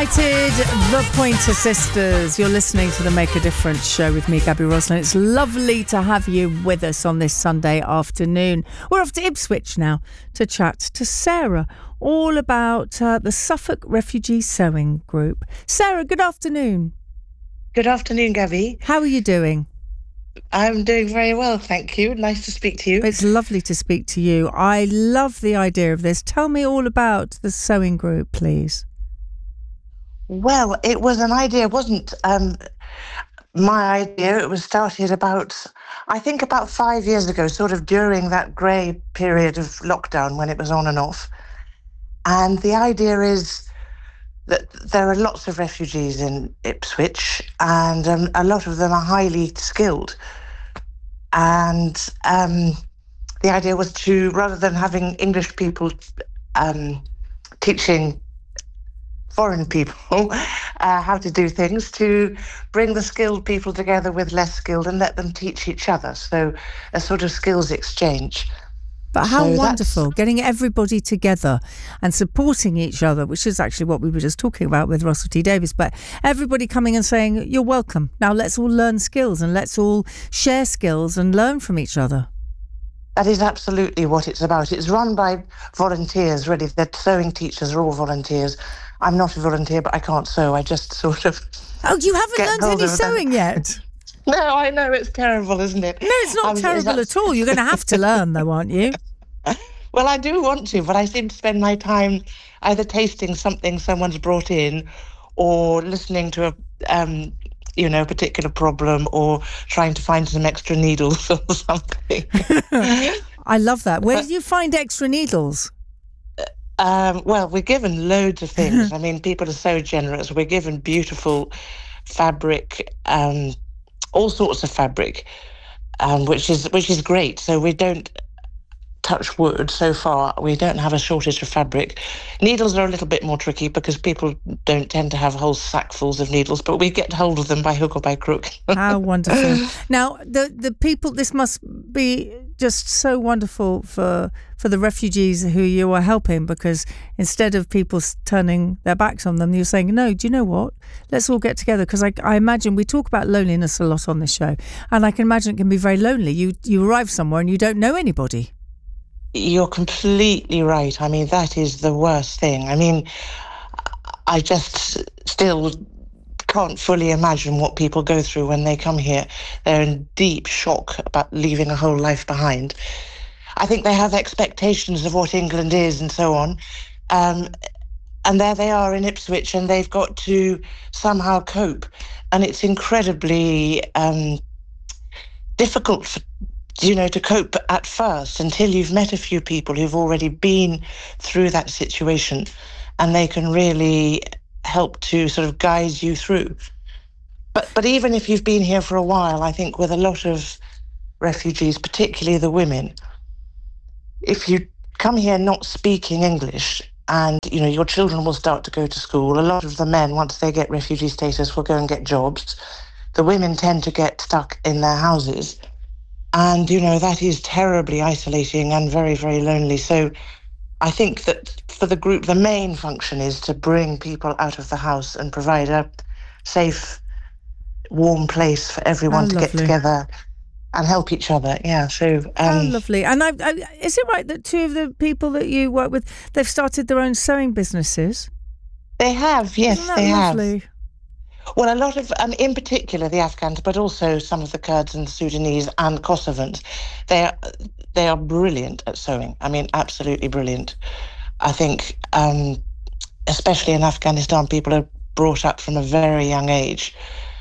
United, the Pointer Sisters. You're listening to the Make a Difference show with me, Gabby Roslin. It's lovely to have you with us on this Sunday afternoon. We're off to Ipswich now to chat to Sarah all about the Suffolk Refugee Sewing Group. Sarah, good afternoon. Good afternoon, Gabby. How are you doing? I'm doing very well, thank you. Nice to speak to you. It's lovely to speak to you. I love the idea of this. Tell me all about the sewing group, please. Well, it was an idea, it wasn't my idea. It was started about 5 years ago, sort of during that grey period of lockdown when it was on and off. And the idea is that there are lots of refugees in Ipswich, and a lot of them are highly skilled. And the idea was to, rather than having English people teaching foreign people how to do things, to bring the skilled people together with less skilled and let them teach each other. So a sort of skills exchange. But how wonderful, getting everybody together and supporting each other, which is actually what we were just talking about with Russell T Davies, but everybody coming and saying, you're welcome. Now let's all learn skills and let's all share skills and learn from each other. That is absolutely what it's about. It's run by volunteers, really. The sewing teachers are all volunteers. I'm not a volunteer, but I can't sew. I just sort of... Oh, you haven't learned any sewing yet? No, I know, it's terrible, isn't it? No, it's not terrible at all. You're going to have to learn, though, aren't you? Well, I do want to, but I seem to spend my time either tasting something someone's brought in or listening to a particular problem or trying to find some extra needles or something. I love that. Where did you find extra needles? Well, we're given loads of things. I mean, people are so generous. We're given beautiful fabric, all sorts of fabric, which is great. So we don't touch wood so far. We don't have a shortage of fabric. Needles are a little bit more tricky because people don't tend to have whole sackfuls of needles, but we get hold of them by hook or by crook. How wonderful. Now, the people, this must be just so wonderful for the refugees who you are helping, because instead of people turning their backs on them, you're saying, no, do you know what? Let's all get together. Because I imagine we talk about loneliness a lot on this show, and I can imagine it can be very lonely. You arrive somewhere and you don't know anybody. You're completely right. I mean, that is the worst thing. I mean, I just still can't fully imagine what people go through when they come here. They're in deep shock about leaving a whole life behind. I think they have expectations of what England is and so on. And there they are in Ipswich, and they've got to somehow cope. And it's incredibly difficult to cope at first until you've met a few people who've already been through that situation, and they can really help to sort of guide you through. But even if you've been here for a while, I think with a lot of refugees, particularly the women, if you come here not speaking English and, your children will start to go to school, a lot of the men, once they get refugee status, will go and get jobs. The women tend to get stuck in their houses. And, that is terribly isolating and very, very lonely. So I think that for the group, the main function is to bring people out of the house and provide a safe, warm place for everyone to get together and help each other. Yeah, so... lovely. And is it right that two of the people that you work with, they've started their own sewing businesses? They have, yes, they have. Lovely? Well, a lot of, in particular, the Afghans, but also some of the Kurds and the Sudanese and Kosovans, they are brilliant at sewing. I mean, absolutely brilliant. I think, especially in Afghanistan, people are brought up from a very young age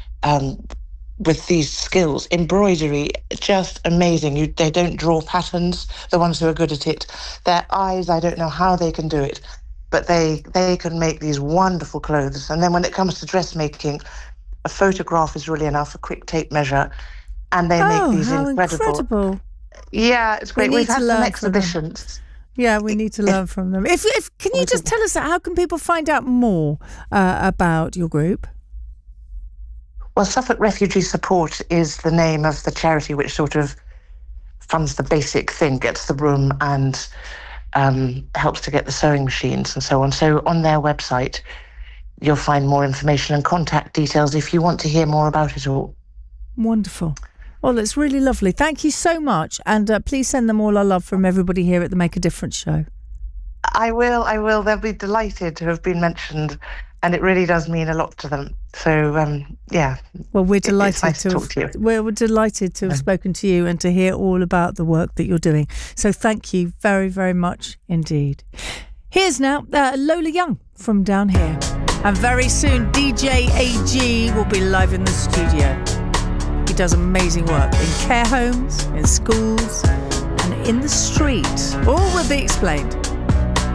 with these skills. Embroidery, just amazing. They don't draw patterns, the ones who are good at it. Their eyes, I don't know how they can do it. But they can make these wonderful clothes. And then when it comes to dressmaking, a photograph is really enough, a quick tape measure, and they make these incredible. Yeah, it's great. We've had some exhibitions. Yeah, we need to learn from them. Can you just tell us how can people find out more about your group? Well, Suffolk Refugee Support is the name of the charity which sort of funds the basic thing, gets the room and helps to get the sewing machines and so on. So on their website, you'll find more information and contact details if you want to hear more about it all. Wonderful. Well, it's really lovely. Thank you so much. And please send them all our love from everybody here at the Make a Difference show. I will. They'll be delighted to have been mentioned, and it really does mean a lot to them. So, yeah. Well, we're delighted it's nice to talk to you. We're delighted to have spoken to you and to hear all about the work that you're doing. So thank you very, very much indeed. Here's now Lola Young from Down Here. And very soon, DJ AG will be live in the studio. He does amazing work in care homes, in schools, and in the street. All will be explained.